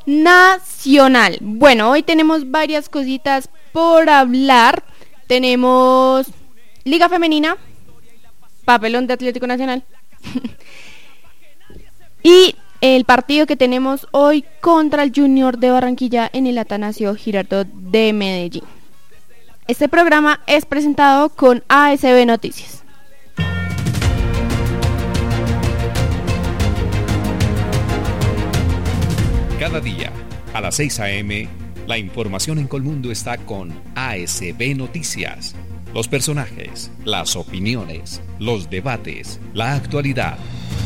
nacional. Bueno, hoy tenemos varias cositas por hablar. Tenemos Liga Femenina, papelón de Atlético Nacional. Y el partido que tenemos hoy contra el Junior de Barranquilla en el Atanasio Girardot de Medellín. Este programa es presentado con ASB Noticias. Cada día, a las 6 a.m., la información en Colmundo está con ASB Noticias. Los personajes, las opiniones, los debates, la actualidad.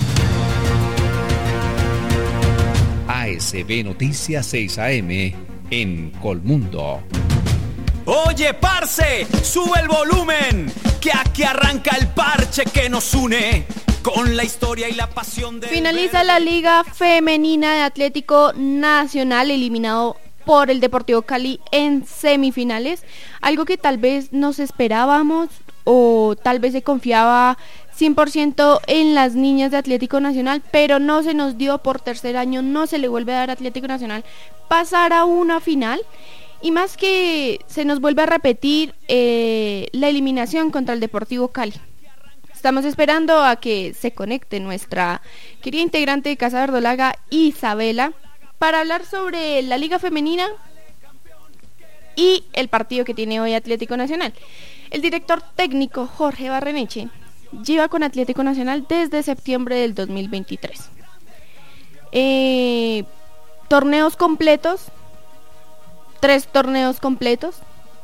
ASB Noticias 6 a.m. en Colmundo. Oye, parce, sube el volumen, que aquí arranca el parche que nos une con la historia y la pasión de... Finaliza la Liga Femenina de Atlético Nacional, eliminado por el Deportivo Cali en semifinales, algo que tal vez nos esperábamos o tal vez se confiaba 100% en las niñas de Atlético Nacional, pero no se nos dio por tercer año, no se le vuelve a dar a Atlético Nacional pasar a una final. Y más que se nos vuelve a repetir la eliminación contra el Deportivo Cali. Estamos esperando a que se conecte nuestra querida integrante de Casa Verdolaga, Isabela, para hablar sobre la Liga Femenina y el partido que tiene hoy Atlético Nacional. El director técnico Jorge Barreneche lleva con Atlético Nacional desde septiembre del 2023. Torneos completos. 3 torneos completos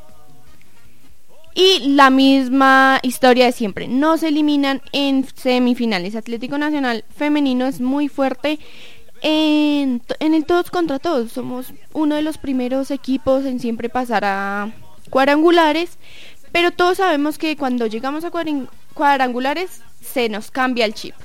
y la misma historia de siempre, no se eliminan en semifinales. Atlético Nacional femenino es muy fuerte en el todos contra todos, somos uno de los primeros equipos en siempre pasar a cuadrangulares, pero todos sabemos que cuando llegamos a cuadrangulares se nos cambia el chip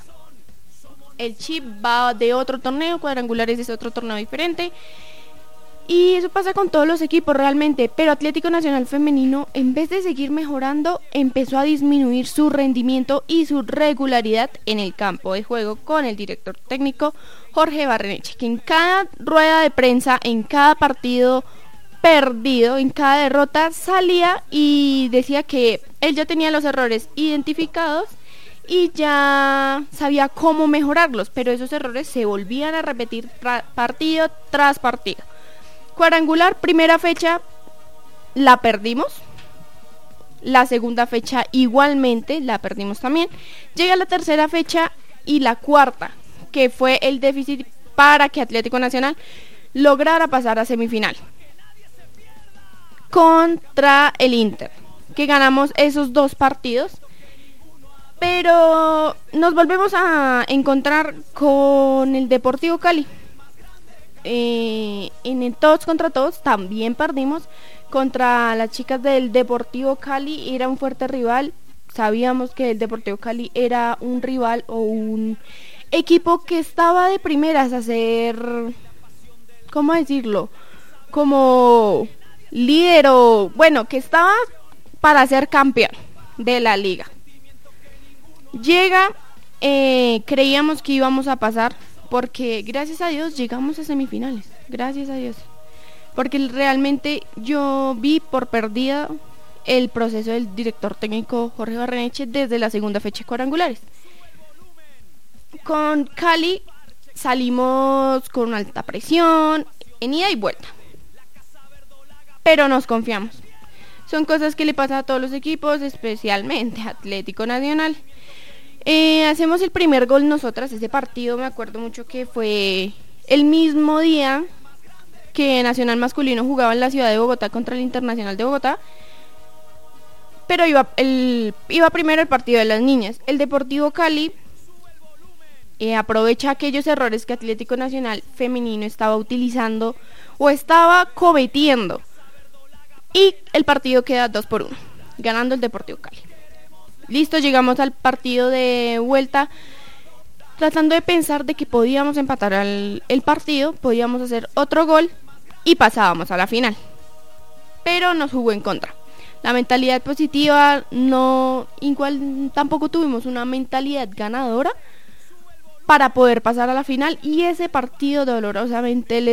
va de otro torneo, cuadrangulares es otro torneo diferente. Y eso pasa con todos los equipos realmente, pero Atlético Nacional femenino, en vez de seguir mejorando, empezó a disminuir su rendimiento y su regularidad en el campo de juego con el director técnico Jorge Barreneche, que en cada rueda de prensa, en cada partido perdido, en cada derrota, salía y decía que él ya tenía los errores identificados y ya sabía cómo mejorarlos, pero esos errores se volvían a repetir partido tras partido. Cuadrangular, primera fecha la perdimos, la segunda fecha igualmente la perdimos también, llega la tercera fecha y la cuarta, que fue el déficit para que Atlético Nacional lograra pasar a semifinal contra el Inter, que ganamos esos 2 partidos, pero nos volvemos a encontrar con el Deportivo Cali. En el todos contra todos también perdimos contra las chicas del Deportivo Cali, era un fuerte rival, sabíamos que el Deportivo Cali era un rival o un equipo que estaba de primeras a ser, ¿cómo decirlo? Como líder o bueno, que estaba para ser campeón de la liga. Llega, creíamos que íbamos a pasar, porque gracias a Dios llegamos a semifinales, gracias a Dios, porque realmente yo vi por perdida el proceso del director técnico Jorge Barreneche desde la segunda fecha de cuadrangulares. Con Cali salimos con alta presión, en ida y vuelta, pero nos confiamos. Son cosas que le pasan a todos los equipos, especialmente a Atlético Nacional. Hacemos el primer gol nosotras. Ese partido me acuerdo mucho que fue el mismo día que Nacional masculino jugaba en la ciudad de Bogotá contra el Internacional de Bogotá, pero iba primero el partido de las niñas. El Deportivo Cali aprovecha aquellos errores que Atlético Nacional femenino estaba utilizando o estaba cometiendo, y el partido queda 2-1, ganando el Deportivo Cali. Listo, llegamos al partido de vuelta tratando de pensar de que podíamos empatar el partido, podíamos hacer otro gol y pasábamos a la final, pero nos jugó en contra. La mentalidad positiva no, igual tampoco tuvimos una mentalidad ganadora para poder pasar a la final, y ese partido dolorosamente